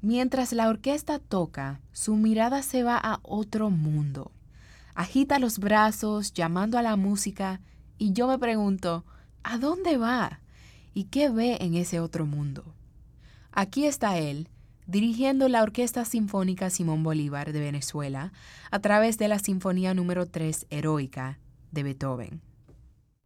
Mientras la orquesta toca, su mirada se va a otro mundo. Agita los brazos, llamando a la música, y yo me pregunto, ¿a dónde va? ¿Y qué ve en ese otro mundo? Aquí está él, dirigiendo la Orquesta Sinfónica Simón Bolívar de Venezuela a través de la Sinfonía número 3 Heroica de Beethoven.